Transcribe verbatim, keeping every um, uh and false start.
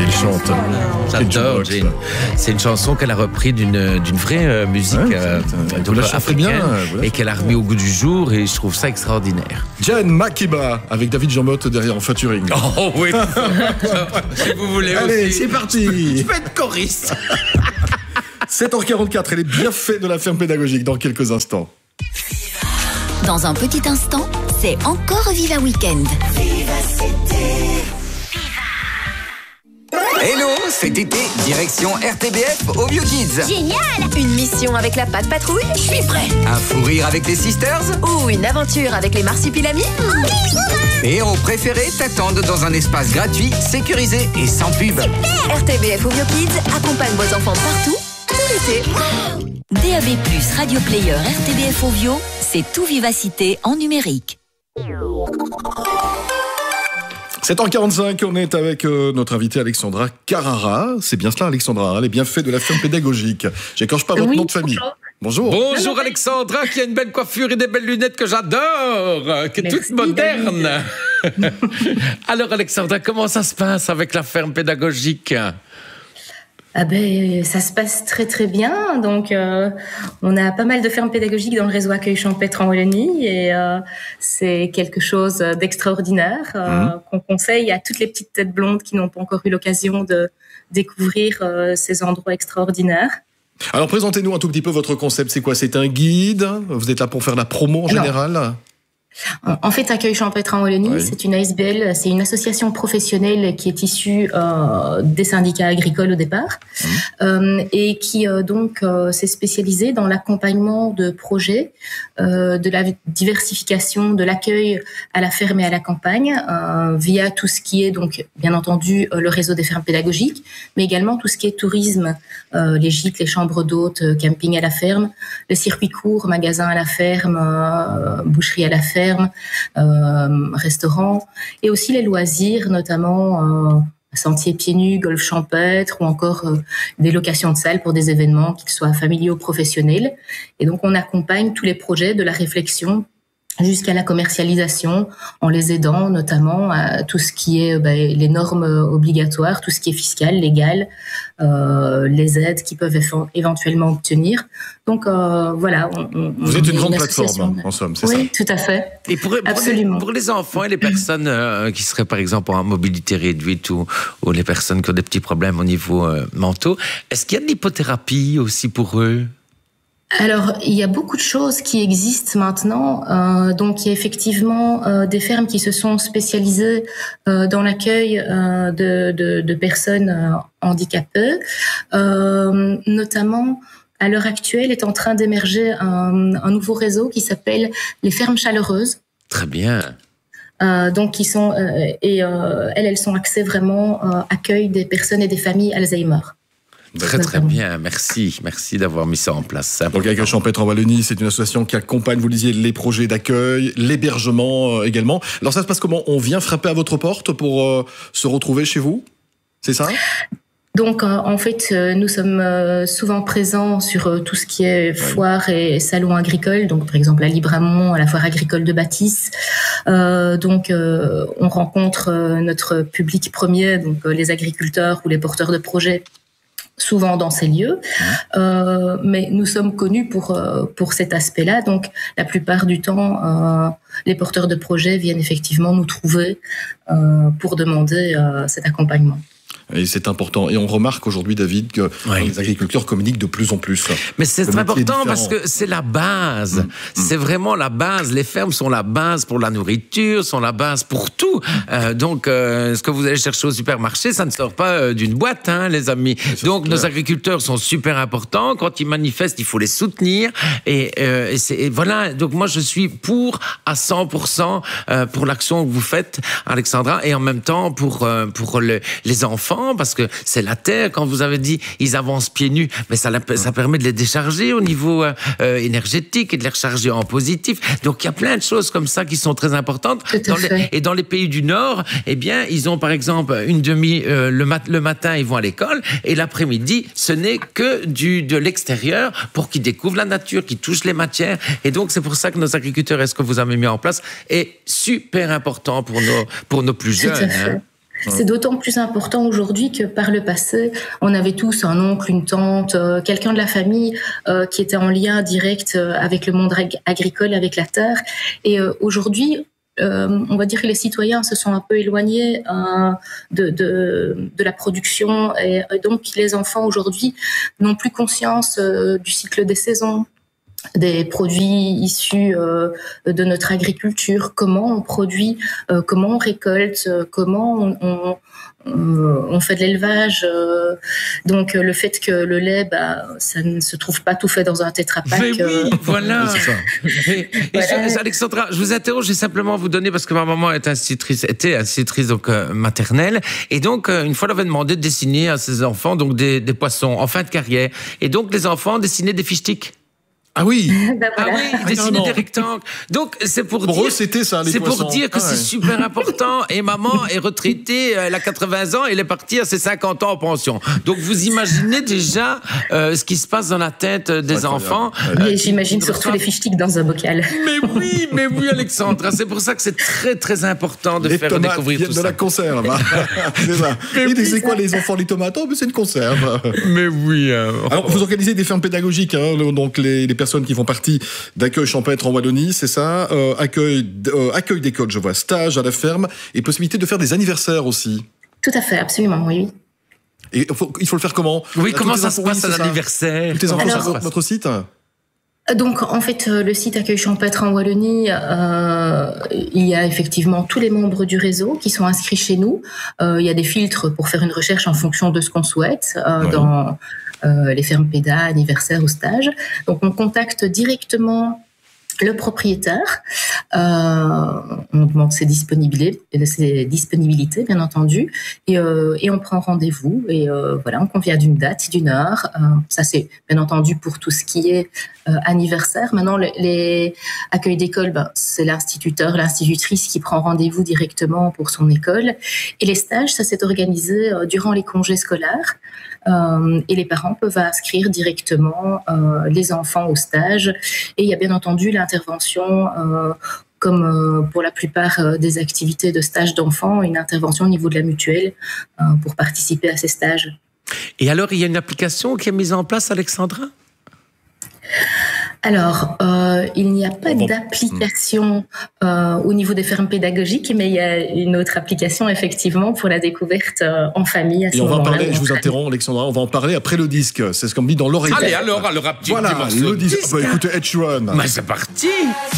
il chante. J'adore Jane. C'est une chanson qu'elle a repris d'une, d'une vraie euh, musique ouais, euh, donc, africaine bien, et qu'elle a remis au goût du jour, et je trouve ça extraordinaire. Jane Makiba avec David Jean-Motte derrière en featuring. Oh oui. Si vous voulez. Allez, aussi. c'est parti. Je peux être choriste. sept heures quarante-quatre et les bienfaits de la ferme pédagogique dans quelques instants. Dans un petit instant, c'est encore Viva Weekend. Hello, cet été, direction R T B F au Bio Kids. Génial! Une mission avec la Patte Patrouille? Je suis prêt! Un fou rire avec les Sisters. Ou une aventure avec les Marsupilamis? Tes héros préférés t'attendent dans un espace gratuit, sécurisé et sans pub. Super! R T B F au Bio Kids accompagne vos enfants partout, tout l'été. D A B plus, Radio Player, R T B F Ovio, c'est tout vivacité en numérique. sept heures quarante-cinq, on est avec euh, notre invitée Alexandra Carrara. C'est bien cela, Alexandra, hein, les bienfaits de la ferme pédagogique. J'écorche pas votre oui, nom de famille. Bonjour. Bonjour. Bonjour Alexandra, qui a une belle coiffure et des belles lunettes que j'adore, qui est Merci, toute moderne. Alors Alexandra, comment ça se passe avec la ferme pédagogique? Ah ben, ça se passe très très bien. Donc, euh, on a pas mal de fermes pédagogiques dans le réseau accueil champêtre en Wallonie et euh, c'est quelque chose d'extraordinaire euh, mmh. qu'on conseille à toutes les petites têtes blondes qui n'ont pas encore eu l'occasion de découvrir euh, ces endroits extraordinaires. Alors, présentez-nous un tout petit peu votre concept. C'est quoi? C'est un guide? Vous êtes là pour faire la promo en général? En fait, Accueil champêtre en Wallonie, oui. c'est une A S B L, c'est une association professionnelle qui est issue euh, des syndicats agricoles au départ mmh. euh, et qui euh, donc euh, s'est spécialisée dans l'accompagnement de projets, euh, de la diversification de l'accueil à la ferme et à la campagne euh, via tout ce qui est donc bien entendu euh, le réseau des fermes pédagogiques, mais également tout ce qui est tourisme, euh, les gîtes, les chambres d'hôtes, euh, camping à la ferme, le circuit court, magasin à la ferme, euh, boucherie à la ferme. Euh, restaurants et aussi les loisirs, notamment euh, sentiers pieds nus, golf champêtre ou encore euh, des locations de salles pour des événements, qu'ils soient familiaux ou professionnels. Et donc, on accompagne tous les projets de la réflexion jusqu'à la commercialisation, en les aidant notamment à tout ce qui est ben, les normes obligatoires, tout ce qui est fiscal, légal, euh, les aides qu'ils peuvent éventuellement obtenir. Donc euh, voilà. On, on, Vous êtes une grande plateforme, en somme, c'est oui, ça? Oui, tout à fait. Et pour, Absolument. Pour les, pour les enfants et les personnes euh, qui seraient par exemple en mobilité réduite ou, ou les personnes qui ont des petits problèmes au niveau euh, mentaux, est-ce qu'il y a de l'hypothérapie aussi pour eux? Alors, il y a beaucoup de choses qui existent maintenant. Euh, donc, il y a effectivement euh, des fermes qui se sont spécialisées euh, dans l'accueil euh, de, de, de personnes euh, handicapées. Euh, notamment, à l'heure actuelle, est en train d'émerger un, un nouveau réseau qui s'appelle les fermes chaleureuses. Très bien. Euh, donc, qui sont euh, et euh, elles, elles sont axées vraiment euh, accueil des personnes et des familles Alzheimer. Très très bien, merci, merci d'avoir mis ça en place. Donc Accueil champêtre en Wallonie, c'est une association qui accompagne, vous le disiez, les projets d'accueil, l'hébergement euh, également. Alors ça se passe comment? On vient frapper à votre porte pour euh, se retrouver chez vous? C'est ça? Donc euh, en fait, euh, nous sommes euh, souvent présents sur euh, tout ce qui est foire et salon agricole. Donc par exemple à Libramont, à la foire agricole de Bâtisse. Euh, donc euh, on rencontre euh, notre public premier, donc euh, les agriculteurs ou les porteurs de projets, souvent dans ces lieux, euh, mais nous sommes connus pour euh, pour cet aspect-là. Donc, la plupart du temps, euh, les porteurs de projets viennent effectivement nous trouver euh, pour demander euh, cet accompagnement. Et c'est important. Et on remarque aujourd'hui, David, que oui. les agriculteurs communiquent de plus en plus. Mais c'est très important parce que c'est la base. Mmh. C'est vraiment la base. Les fermes sont la base pour la nourriture, sont la base pour tout. Euh, donc, euh, ce que vous allez chercher au supermarché, ça ne sort pas euh, d'une boîte, hein, les amis. Donc, nos agriculteurs sont super importants. Quand ils manifestent, il faut les soutenir. Et, euh, et, c'est, et voilà. Donc, moi, je suis pour à cent pour cent euh, pour l'action que vous faites, Alexandra, et en même temps pour euh, pour le, les enfants. Parce que c'est la terre, quand vous avez dit ils avancent pieds nus, mais ça, ça permet de les décharger au niveau euh, énergétique et de les recharger en positif. Donc il y a plein de choses comme ça qui sont très importantes. Dans les, et dans les pays du Nord, eh bien ils ont par exemple une demi euh, le, mat, le matin ils vont à l'école et l'après-midi ce n'est que du de l'extérieur pour qu'ils découvrent la nature, qu'ils touchent les matières. Et donc c'est pour ça que nos agriculteurs, est-ce que vous avez mis en place, est super important pour nos pour nos plus jeunes. Hein. C'est d'autant plus important aujourd'hui que par le passé, on avait tous un oncle, une tante, euh, quelqu'un de la famille euh, qui était en lien direct euh, avec le monde ag- agricole, avec la terre. Et euh, aujourd'hui, euh, on va dire que les citoyens se sont un peu éloignés euh, de, de, de la production. Et, et donc, les enfants aujourd'hui n'ont plus conscience euh, du cycle des saisons, des produits issus euh, de notre agriculture, comment on produit, euh, comment on récolte, euh, comment on, on, on fait de l'élevage. Euh, donc le fait que le lait, bah, ça ne se trouve pas tout fait dans un tétrapack. Mais oui, euh, voilà. C'est ça. Et, et Voilà. je- Alexandra, je vous interroge, je vais simplement vous donner, parce que ma maman est institutrice, était institutrice donc, euh, maternelle, et donc euh, une fois elle avait demandé de dessiner à ses enfants donc des, des poissons en fin de carrière, et donc les enfants dessinaient des fichetiques. Ah oui. bah, Ah voilà. oui, Ah, dessiner carrément. des rectangles. Donc c'est pour, Pour dire, eux, c'était ça, les c'est pour poissons. dire que Ah ouais. c'est super important. Et maman est retraitée, elle a quatre-vingts ans, elle est partie à ses cinquante ans en pension. Donc vous imaginez déjà euh, ce qui se passe dans la tête des Incroyable. enfants. Et Euh, j'imagine qui surtout reçoivent- les fiches tiques dans un bocal. Mais oui, mais oui, Alexandra, c'est pour ça que c'est très très important de Les faire tomates découvrir viennent tout de ça. la conserve. hein. C'est ça. Et c'est quoi les enfants, les tomates? Oh, mais c'est une conserve. Mais oui. euh, Alors, vous organisez des fermes pédagogiques, hein, le- donc les, les personnes qui font partie d'accueil champêtre en Wallonie, c'est ça, euh, accueil, d- euh, accueil d'école, je vois, stage à la ferme et possibilité de faire des anniversaires aussi. Tout à fait, absolument, oui. oui. Et il faut, il faut le faire comment? Oui, Là, comment toutes les ça se infos, oui, passe à c'est ça. l'anniversaire? Toutes les infos Comment sur ça se votre, passe votre site? Donc, en fait, euh, le site Accueil Champêtre en Wallonie, euh, il y a effectivement tous les membres du réseau qui sont inscrits chez nous. Euh, il y a des filtres pour faire une recherche en fonction de ce qu'on souhaite euh, Ouais. dans euh, les fermes pédas, anniversaires ou stages. Donc, on contacte directement le propriétaire, euh, on demande ses disponibilités, ses disponibilités bien entendu, et, euh, et on prend rendez-vous et euh, voilà, on convient d'une date, d'une heure. Euh, ça c'est bien entendu pour tout ce qui est euh, anniversaire. Maintenant les, les accueils d'école, ben, c'est l'instituteur, l'institutrice qui prend rendez-vous directement pour son école. Et les stages, ça s'est organisé euh, durant les congés scolaires. Euh, et les parents peuvent inscrire directement euh, les enfants au stage. Et il y a bien entendu l'intervention, euh, comme euh, pour la plupart euh, des activités de stage d'enfants, une intervention au niveau de la mutuelle euh, pour participer à ces stages. Et alors, il y a une application qui est mise en place, Alexandra? Alors, euh, il n'y a pas Bon. d'application euh, au niveau des fermes pédagogiques, mais il y a une autre application effectivement pour la découverte euh, en famille à ce Et on va en moment-là. parler, je vous interromps Alexandra, on va en parler après le disque. C'est ce qu'on me dit dans l'oreille. Allez, alors, alors, un petit, Voilà, petit morceau le de disque. disque. Bah, écoutez, Ed Sheeran. Mais c'est parti!